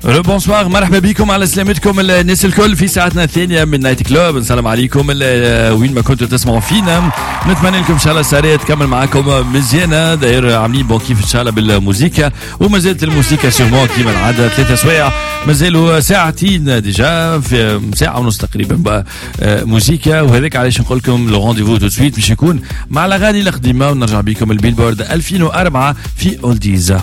بونسوار، مرحبا بكم على سلامتكم الناس الكل في ساعتنا الثانية من نايت كلوب. نسلم عليكم وين ما كنتوا تسمعوا فينا. نتمنى لكم ان شاء الله سارية تكمل معاكم مزيانة. داير عاملين بون كيف ان شاء الله بالموسيقى، وما زالت الموسيقى سيغمون كيما العادة 3 سوايع، مازالوا ساعتين ديجا، في ساعة ونص تقريبا موسيقى. وهذاك علاش نقول لكم لو رونديفو تو سويت باش يكون مع الاغاني القديمة، ونرجع بكم البيلبورد 2004 في اولديز.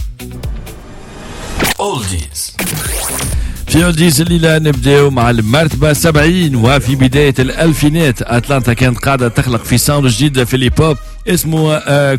في اولديز الليلة نبداو مع المرتبة 70. وفي بداية الألفينات أتلانتا كانت قاعدة تخلق في ساوند جديد في الهيب اسمه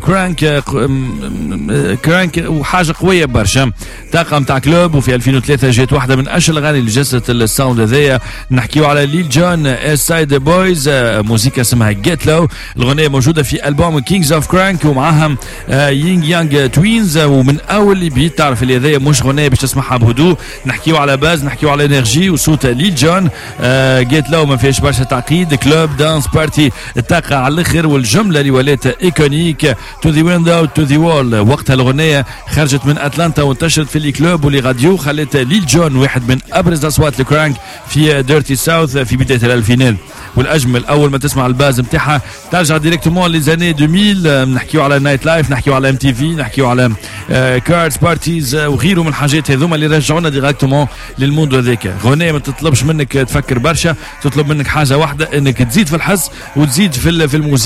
كرانك وحاجة قوية برشا، طاقم تاع كلوب. وفي 2003 جات واحدة من أشهر الأغاني اللي جسدت الساوند هذايا. نحكيو على ليل جون اس سايد بويز، موسيقى اسمها جيت لو. الغنية موجودة في ألبوم كينجز اوف كرانك، ومعاهم يينغ يانغ توينز. ومن أول اللي بيت تعرف اللي هذايا مش غنية باش تسمعها بهدوء، نحكيو على باز، نحكيو على انرجي وصوت ليل جون. جيت لو ما فيهاش برشا تعقيد، كلوب دانس بارتي، الطاقة على الآخر. والجملة اللي ولات ايكونيك تو ذا ويندو تو ذا وول. وقتها الغنية خرجت من أتلانتا وانتشرت في الكلوب ولي راديو، خلت ليل جون واحد من أبرز أصوات الكرانك في ديرتي ساوث في بداية الألفينات. والأجمل أول ما تسمع الباز متاعها ترجع ديريكتومون لزاني 2000. نحكيو على نايت لايف، نحكيو على MTV، نحكيو على كاردز بارتيز وغيره من الحاجات هذوما اللي رجعونا ديريكتومون للموند هذاك. غنية ما تطلبش منك تفكر برشا، تطلب منك حاجة واحدة، انك تزيد في الحس وتزيد في الموسيقى.